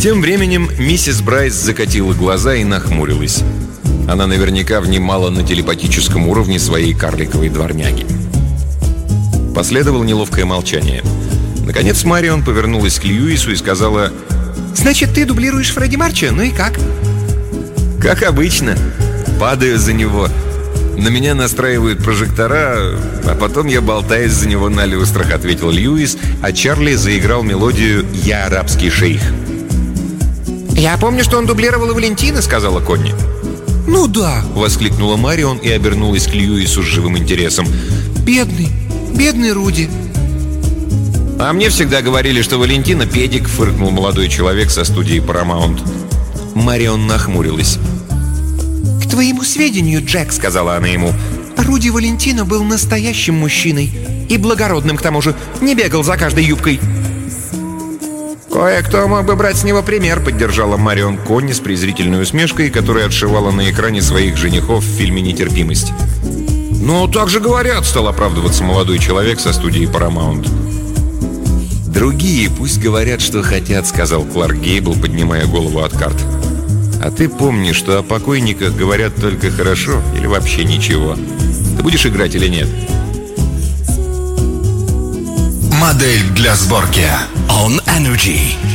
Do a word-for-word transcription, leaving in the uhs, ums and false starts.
Тем временем миссис Брайс закатила глаза и нахмурилась. Она наверняка внимала на телепатическом уровне своей карликовой дворняги. Последовало неловкое молчание. Наконец Марион повернулась к Льюису и сказала: «Значит, ты дублируешь Фредди Марча? Ну и как?» «Как обычно. Падаю за него. На меня настраивают прожектора, а потом я болтаюсь за него на люстрах», — ответил Льюис, а Чарли заиграл мелодию «Я арабский шейх». «Я помню, что он дублировал и Валентина», — сказала Конни. «Ну да», — воскликнула Марион и обернулась к Льюису с живым интересом. «Бедный, бедный Руди». «А мне всегда говорили, что Валентина педик», — фыркнул молодой человек со студии Paramount. Марион нахмурилась. «К твоему сведению, Джек», — сказала она ему, «Руди Валентино был настоящим мужчиной. И благородным, к тому же. Не бегал за каждой юбкой». «Кое-кто мог бы брать с него пример», — поддержала Марион Конни с презрительной усмешкой, которая отшивала на экране своих женихов в фильме «Нетерпимость». «Ну, так же говорят», — стал оправдываться молодой человек со студии Paramount. «Другие пусть говорят, что хотят», — сказал Кларк Гейбл, поднимая голову от карт. «А ты помни, что о покойниках говорят только хорошо или вообще ничего. Ты будешь играть или нет?» Модель для сборки On Energy.